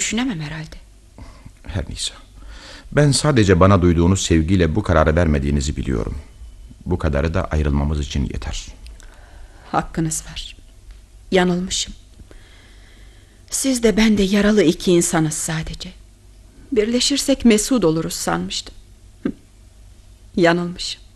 düşünemem herhalde. Her neyse. Ben sadece bana duyduğunuz sevgiyle bu kararı vermediğinizi biliyorum. Bu kadarı da ayrılmamız için yeter. Hakkınız var. Yanılmışım. Siz de ben de yaralı iki insanız sadece. Birleşirsek mesut oluruz sanmıştım. Yanılmışım.